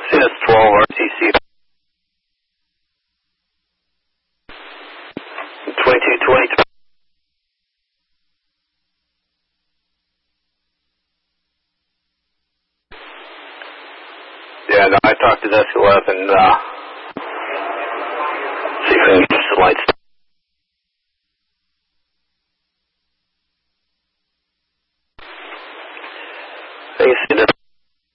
CS12 RTC 2223. Yeah, no, I talked to Desk 11.